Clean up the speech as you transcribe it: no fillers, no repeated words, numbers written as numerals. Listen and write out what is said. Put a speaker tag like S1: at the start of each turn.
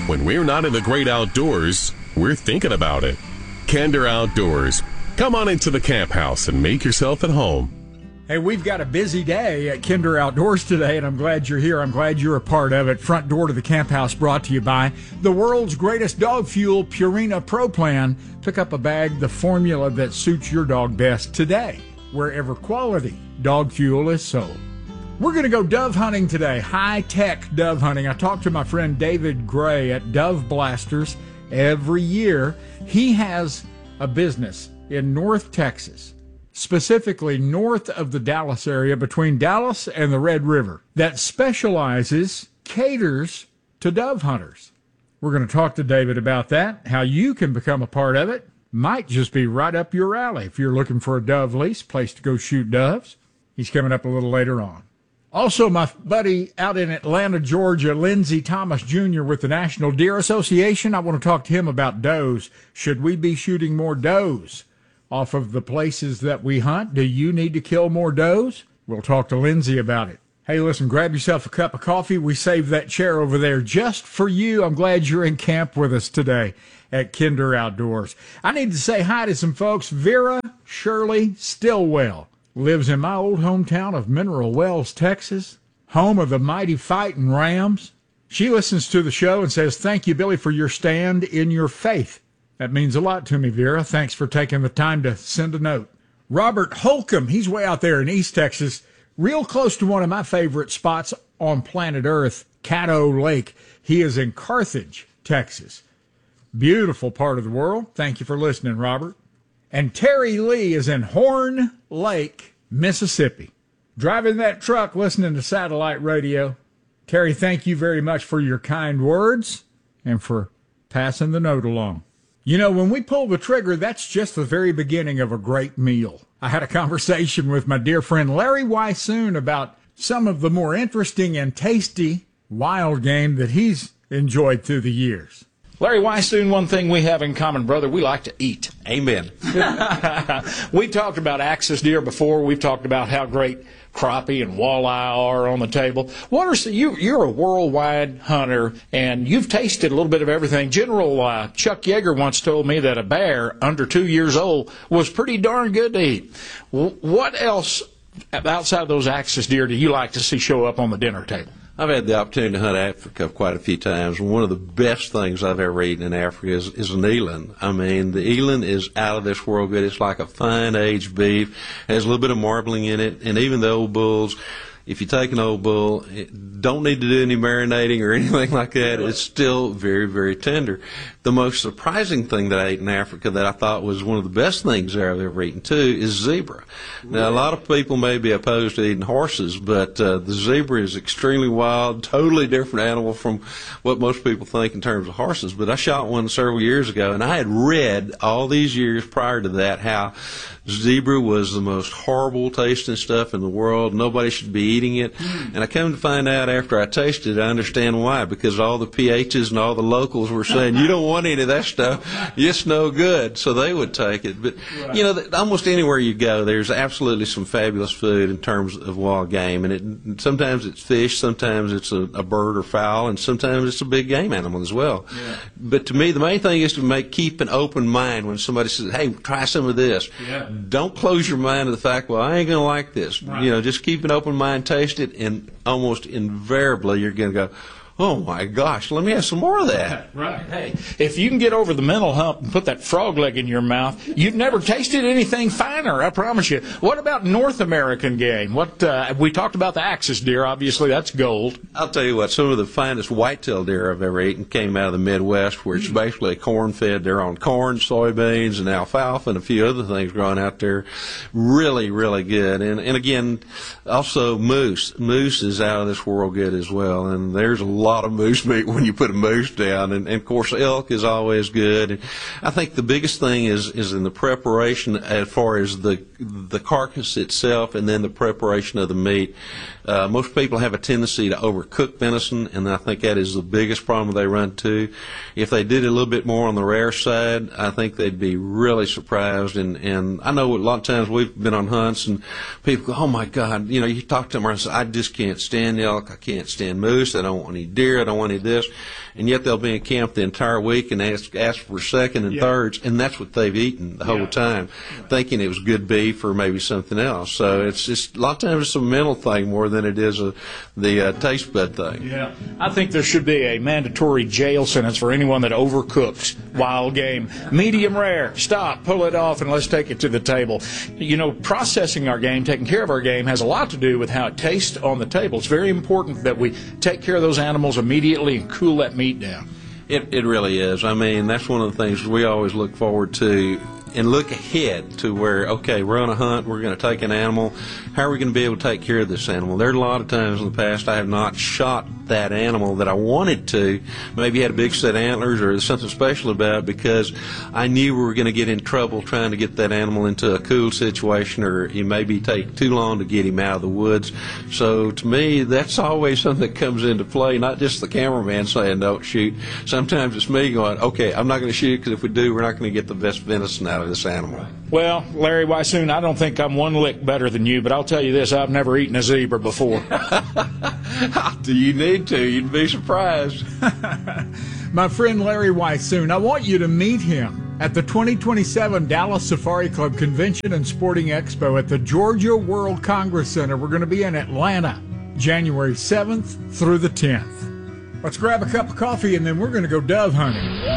S1: When we're not in the great outdoors, we're thinking about it. Kinder Outdoors. Come on into the camp house and make yourself at home.
S2: Hey, we've got a busy day at Kinder Outdoors today, and I'm glad you're here. I'm glad you're a part of it. Front door to the camp house brought to you by the world's greatest dog fuel, Purina Pro Plan. Pick up a bag, the formula that suits your dog best today, wherever quality dog fuel is sold. We're going to go dove hunting today, high-tech dove hunting. I talked to my friend David Gray at Dove Blasters every year. He has a business in North Texas, specifically north of the Dallas area, between Dallas and the Red River, that caters to dove hunters. We're going to talk to David about that, how you can become a part of it. Might just be right up your alley if you're looking for a dove lease, place to go shoot doves. He's coming up a little later on. Also, my buddy out in Atlanta, Georgia, Lindsey Thomas Jr. with the National Deer Association. I want to talk to him about does. Should we be shooting more does off of the places that we hunt? Do you need to kill more does? We'll talk to Lindsey about it. Hey, listen, grab yourself a cup of coffee. We saved that chair over there just for you. I'm glad you're in camp with us today at Kinder Outdoors. I need to say hi to some folks. Vera Shirley Stillwell lives in my old hometown of Mineral Wells, Texas, home of the mighty Fighting Rams. She listens to the show and says, "Thank you, Billy, for your stand in your faith." That means a lot to me, Vera. Thanks for taking the time to send a note. Robert Holcomb, he's way out there in East Texas, real close to one of my favorite spots on planet Earth, Caddo Lake. He is in Carthage, Texas. Beautiful part of the world. Thank you for listening, Robert. And Terry Lee is in Horn Lake, Mississippi, driving that truck, listening to satellite radio. Terry, thank you very much for your kind words and for passing the note along. You know, when we pull the trigger, that's just the very beginning of a great meal. I had a conversation with my dear friend Larry Weissoon about some of the more interesting and tasty wild game that he's enjoyed through the years.
S3: Larry Weissoon, one thing we have in common, brother, we like to eat.
S4: Amen.
S3: We talked about axis deer before. We've talked about how great crappie and walleye are on the table. You're a worldwide hunter, and you've tasted a little bit of everything. General Chuck Yeager once told me that a bear under 2 years old was pretty darn good to eat. What else outside of those axis deer do you like to see show up on the dinner table?
S4: I've had the opportunity to hunt Africa quite a few times. One of the best things I've ever eaten in Africa is an eland. I mean, the eland is out of this world good. It's like a fine aged beef. It has a little bit of marbling in it. And even the old bulls, if you take an old bull, don't need to do any marinating or anything like that. It's still very, very tender. The most surprising thing that I ate in Africa that I thought was one of the best things I've ever eaten, too, is zebra. Now, a lot of people may be opposed to eating horses, but the zebra is extremely wild, totally different animal from what most people think in terms of horses. But I shot one several years ago, and I had read all these years prior to that how zebra was the most horrible tasting stuff in the world. Nobody should be eating it. And I come to find out after I tasted it, I understand why, because all the PHs and all the locals were saying, you don't want any of that stuff. It's no good. So they would take it. But, you know, almost anywhere you go, there's absolutely some fabulous food in terms of wild game. And sometimes it's fish, sometimes it's a bird or fowl, and sometimes it's a big game animal as well. Yeah. But to me, the main thing is to keep an open mind when somebody says, hey, try some of this. Yeah. Don't close your mind to the fact, well, I ain't going to like this. Right. You know, just keep an open mind, taste it, and almost invariably you're going to go, oh, my gosh, let me have some more of that.
S3: Right. Hey, if you can get over the mental hump and put that frog leg in your mouth, you've never tasted anything finer, I promise you. What about North American game? We talked about the axis deer. Obviously, that's gold.
S4: I'll tell you what, some of the finest whitetail deer I've ever eaten came out of the Midwest, where it's basically corn-fed. They're on corn, soybeans, and alfalfa, and a few other things growing out there. Really, really good. And again, also moose. Moose is out of this world good as well, and there's a lot of moose meat when you put a moose down, and of course elk is always good. And I think the biggest thing is in the preparation as far as the carcass itself, and then the preparation of the meat. Most people have a tendency to overcook venison, and I think that is the biggest problem they run into. If they did it a little bit more on the rare side, I think they'd be really surprised. And I know a lot of times we've been on hunts, and people go, "Oh my God!" You know, you talk to them and say, "I just can't stand elk. I can't stand moose. I don't want any deer. I don't want any of this." And yet they'll be in camp the entire week and ask for second and thirds, and that's what they've eaten the whole time, thinking it was good beef or maybe something else. So it's just a lot of times it's a mental thing more than it is the taste bud thing.
S3: Yeah, I think there should be a mandatory jail sentence for anyone that overcooks wild game. Medium rare, stop, pull it off, and let's take it to the table. You know, processing our game, taking care of our game, has a lot to do with how it tastes on the table. It's very important that we take care of those animals immediately and cool that meat down.
S4: It really is. I mean, that's one of the things we always look forward to and look ahead to where, okay, we're on a hunt, we're going to take an animal. How are we going to be able to take care of this animal? There are a lot of times in the past I have not shot that animal that I wanted to. Maybe had a big set of antlers or something special about it because I knew we were going to get in trouble trying to get that animal into a cool situation, or it maybe take too long to get him out of the woods. So to me, that's always something that comes into play, not just the cameraman saying don't shoot. Sometimes it's me going, okay, I'm not going to shoot because if we do, we're not going to get the best venison out of this animal.
S3: Well, Larry Weishuhn, I don't think I'm one lick better than you, but I'll tell you this, I've never eaten a zebra before.
S4: Do you need to? You'd be surprised.
S2: My friend Larry Weishuhn, I want you to meet him at the 2027 Dallas Safari Club Convention and Sporting Expo at the Georgia World Congress Center. We're going to be in Atlanta, January 7th through the 10th. Let's grab a cup of coffee, and then we're going to go dove hunting.